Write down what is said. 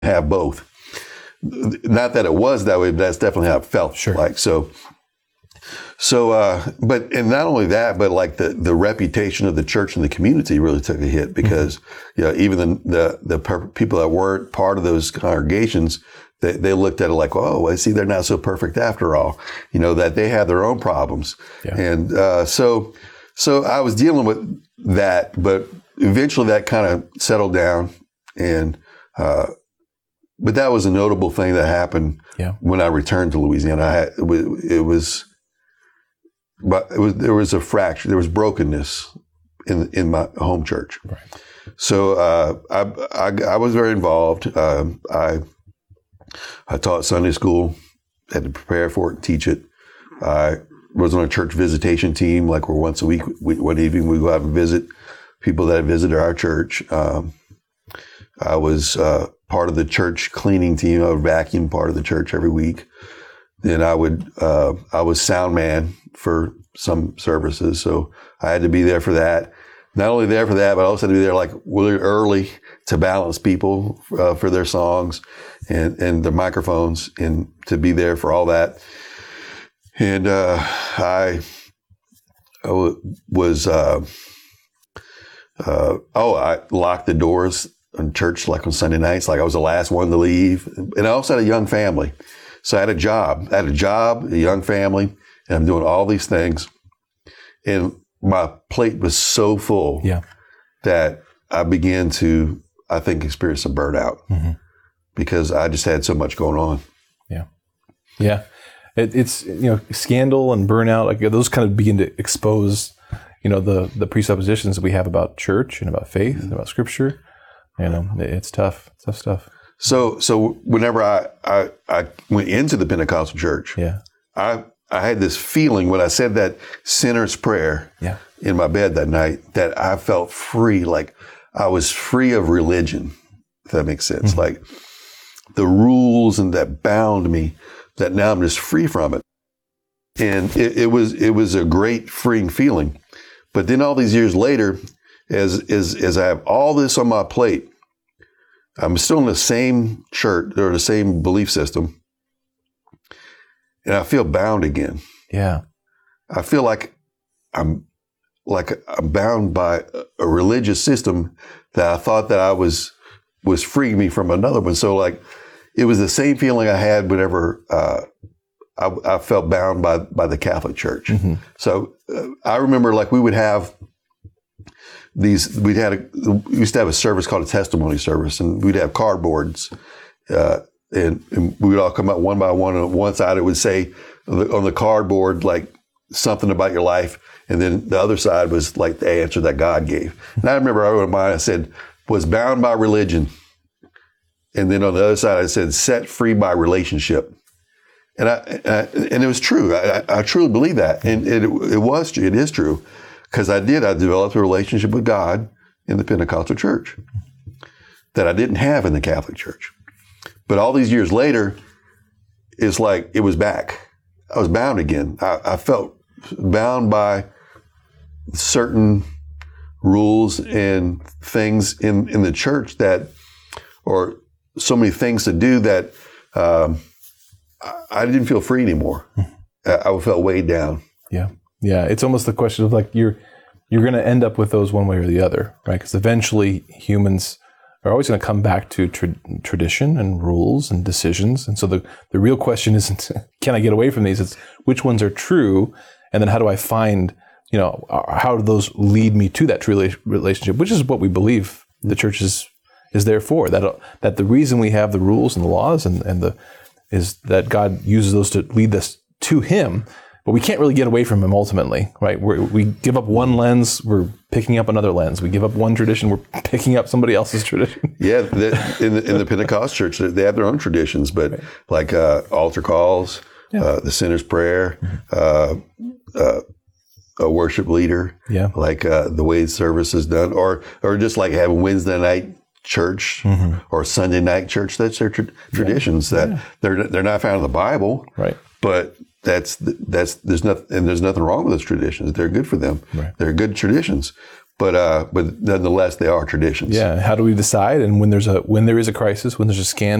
have both. Not that it was that way, but that's definitely how it felt. Sure. Like but and not only that, but like the reputation of the church and the community really took a hit because even the people that weren't part of those congregations, they looked at it like, oh, I see they're not so perfect after all. That they have their own problems, and so I was dealing with that, but eventually that kind of settled down, and but that was a notable thing that happened when I returned to Louisiana. There was a fracture. There was brokenness in my home church. Right. So I was very involved. I taught Sunday school, had to prepare for it, teach it. I was on a church visitation team, like where once a week, one evening we go out and visit people that had visited our church. I was part of the church cleaning team. I would vacuum part of the church every week. Then I was sound man for some services, so I had to be there for that. Not only there for that, but I also had to be there like really early to balance people for their songs and their microphones, and to be there for all that. And I locked the doors in church like on Sunday nights, like I was the last one to leave. And I also had a young family. So I had a job, a young family, and I'm doing all these things. And my plate was so full that I began to, I think, experience some burnout because I just had so much going on. Yeah. Yeah. It's scandal and burnout, like those kind of begin to expose, the presuppositions that we have about church and about faith and about Scripture. It's tough. It's tough stuff. So whenever I went into the Pentecostal church, I had this feeling when I said that sinner's prayer in my bed that night that I felt free, like I was free of religion, if that makes sense. Like the rules and that bound me, that now I'm just free from it. And it was a great freeing feeling. But then all these years later, as I have all this on my plate, I'm still in the same church or the same belief system, and I feel bound again. Yeah, I feel like I'm bound by a religious system that I thought that I was freeing me from another one. So like it was the same feeling I had whenever I felt bound by the Catholic Church. So I remember like we would have. We used to have a service called a testimony service, and we'd have cardboards, and we would all come up one by one. And on one side, it would say on the cardboard like something about your life, and then the other side was like the answer that God gave. And I remember I wrote mine. I said, "Was bound by religion," and then on the other side, I said, "Set free by relationship." And and it was true. I truly believe that, and it is true. Because I developed a relationship with God in the Pentecostal church that I didn't have in the Catholic Church. But all these years later, it's like it was back. I was bound again. I felt bound by certain rules and things in the church or so many things to do that I didn't feel free anymore. I felt weighed down. Yeah. Yeah, it's almost the question of like you're going to end up with those one way or the other, right? Because eventually humans are always going to come back to tradition and rules and decisions. And so the real question isn't, can I get away from these? It's which ones are true? And then how do I find, how do those lead me to that true relationship, which is what we believe the church is there for. That the reason we have the rules and the laws is that God uses those to lead us to Him. But we can't really get away from Him ultimately, right? We give up one lens, we're picking up another lens. We give up one tradition, we're picking up somebody else's tradition. Yeah, in the Pentecost church, they have their own traditions, but like altar calls, the sinner's prayer, a worship leader, like the way service is done, or just like having Wednesday night church or Sunday night church. That's their traditions that they're not found in the Bible, right? But there's nothing wrong with those traditions. They're good for them. Right. They're good traditions. but nonetheless, they are traditions. Yeah. How do we decide? And when there is a crisis, when there's a